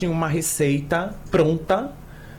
uma receita pronta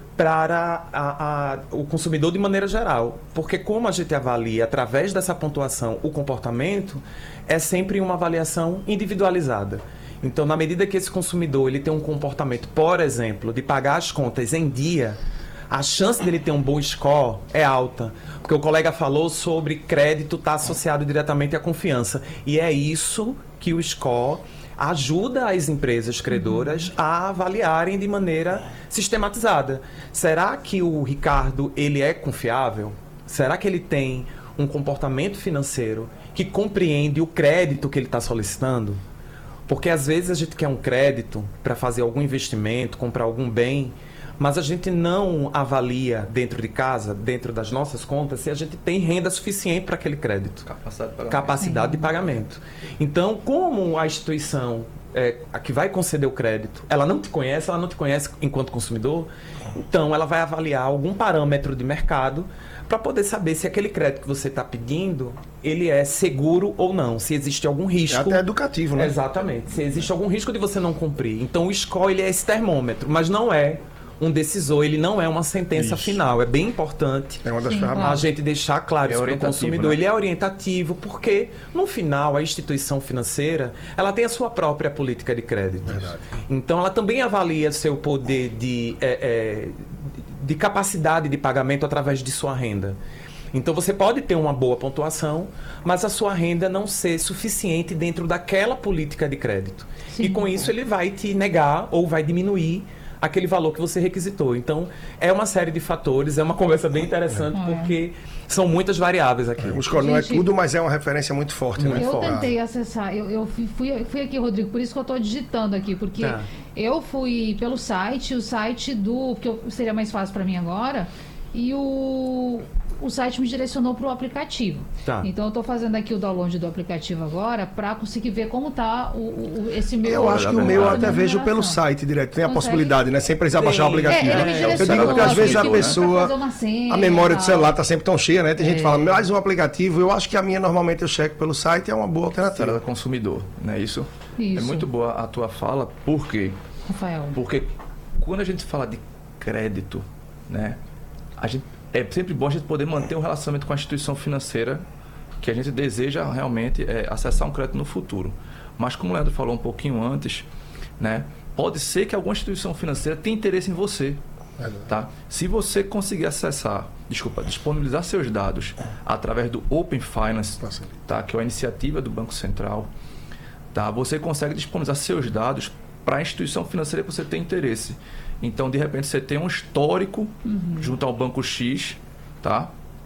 para o consumidor de maneira geral. Porque como a gente avalia através dessa pontuação o comportamento, é sempre uma avaliação individualizada. Então, na medida que esse consumidor ele tem um comportamento, por exemplo, de pagar as contas em dia, a chance dele ter um bom score é alta. Porque o colega falou sobre crédito estar associado diretamente à confiança. E é isso que o score ajuda as empresas credoras a avaliarem de maneira sistematizada. Será que o Ricardo ele é confiável? Será que ele tem um comportamento financeiro que compreende o crédito que ele está solicitando? Porque às vezes a gente quer um crédito para fazer algum investimento, comprar algum bem, mas a gente não avalia dentro de casa, dentro das nossas contas, se a gente tem renda suficiente para aquele crédito. Capacidade de pagamento. Então, como a instituição a que vai conceder o crédito, ela não te conhece enquanto consumidor, então ela vai avaliar algum parâmetro de mercado para poder saber se aquele crédito que você está pedindo, ele é seguro ou não, se existe algum risco. É até educativo, né? Exatamente. Se existe algum risco de você não cumprir. Então, o score ele é esse termômetro, mas não é um decisor, ele não é uma sentença final. É bem importante a gente deixar claro isso para o consumidor. Né? Ele é orientativo porque, no final, a instituição financeira ela tem a sua própria política de crédito. Verdade. Então, ela também avalia seu poder de capacidade de pagamento através de sua renda. Então, você pode ter uma boa pontuação, mas a sua renda não ser suficiente dentro daquela política de crédito. Sim. E com isso, ele vai te negar ou vai diminuir aquele valor que você requisitou. Então, é uma série de fatores, é uma conversa bem interessante, porque são muitas variáveis aqui. O score não é tudo, mas é uma referência muito forte. Muito forte. Tentei acessar, eu fui aqui, Rodrigo, por isso que eu estou digitando aqui, porque eu fui pelo site, o site que seria mais fácil para mim agora, e o site me direcionou para o aplicativo. Então, eu estou fazendo aqui o download do aplicativo agora para conseguir ver como está esse meu... Eu acho que o meu eu até vejo pelo site direto. Tem a possibilidade, né? Sem precisar baixar o aplicativo. Eu digo que às vezes a pessoa... A memória do celular está sempre tão cheia, né? Tem gente que fala, mais um aplicativo. Eu acho que a minha, normalmente, eu checo pelo site, é uma boa alternativa. Era consumidor, não é isso? É muito boa a tua fala. Por quê? Rafael. Porque quando a gente fala de crédito, né? É sempre bom a gente poder manter um relacionamento com a instituição financeira que a gente deseja realmente acessar um crédito no futuro. Mas como o Leandro falou um pouquinho antes, né, pode ser que alguma instituição financeira tenha interesse em você. Tá? Se você conseguir disponibilizar seus dados através do Open Finance, tá, que é a iniciativa do Banco Central, tá, você consegue disponibilizar seus dados para a instituição financeira que você tem interesse. Então, de repente, você tem um histórico junto ao Banco X, tá?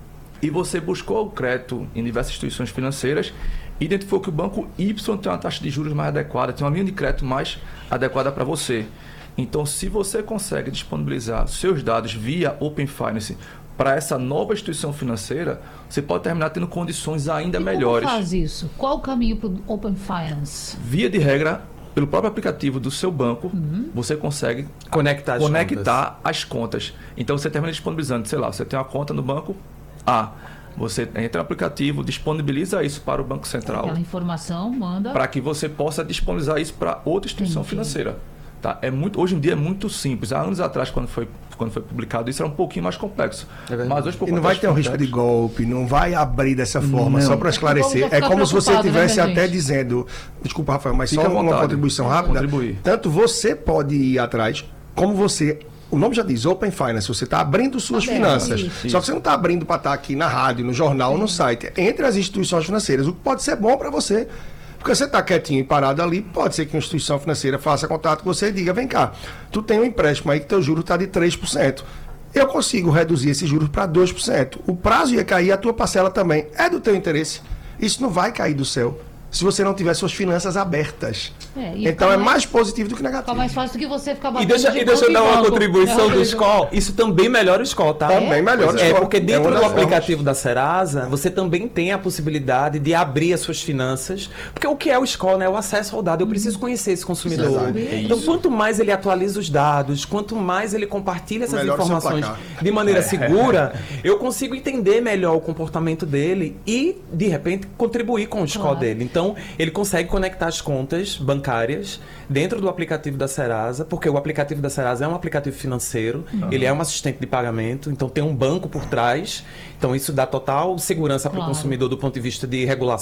E você buscou o crédito em diversas instituições financeiras e identificou que o Banco Y tem uma taxa de juros mais adequada, tem uma linha de crédito mais adequada para você. Então, se você consegue disponibilizar seus dados via Open Finance para essa nova instituição financeira, você pode terminar tendo condições ainda melhores. Como faz isso? Qual o caminho para o Open Finance? Via de regra, pelo próprio aplicativo do seu banco, você consegue conectar as contas. Então, você termina disponibilizando, sei lá, você tem uma conta no banco A. Você entra no aplicativo, disponibiliza isso para o Banco Central. Aquela informação manda... Para que você possa disponibilizar isso para outra instituição financeira. Tá? Hoje em dia é muito simples. Há anos atrás, quando foi publicado, isso era um pouquinho mais complexo. Mas hoje, e não vai ter um risco de golpe, não vai abrir dessa forma, só para esclarecer. É como se você estivesse até dizendo... Desculpa, Rafael, mas só uma contribuição rápida. Tanto você pode ir atrás, como você... O nome já diz, Open Finance, você está abrindo suas finanças. Isso. Só que você não está abrindo para estar aqui na rádio, no jornal, no site. Entre as instituições financeiras, o que pode ser bom para você. Porque você está quietinho e parado ali, pode ser que uma instituição financeira faça contato com você e diga, vem cá, tu tem um empréstimo aí que teu juro está de 3%. Eu consigo reduzir esse juros para 2%. O prazo ia cair, a tua parcela também. É do teu interesse. Isso não vai cair do céu se você não tiver suas finanças abertas. Então é mais positivo do que negativo. Fica mais fácil do que você ficar batendo E deixa eu dar uma contribuição do Skol. Isso também melhora o Skol, tá? Também melhora o Skol. Porque dentro do aplicativo da Serasa, você também tem a possibilidade de abrir as suas finanças. Porque o que é o Skol, né? É o acesso ao dado. Eu preciso conhecer esse consumidor. Então, quanto mais ele atualiza os dados, quanto mais ele compartilha essas informações de maneira segura, eu consigo entender melhor o comportamento dele e, de repente, contribuir com o Skol dele. Então, ele consegue conectar as contas bancárias dentro do aplicativo da Serasa, porque o aplicativo da Serasa é um aplicativo financeiro, ele é um assistente de pagamento, então tem um banco por trás, então isso dá total segurança para o consumidor do ponto de vista de regulação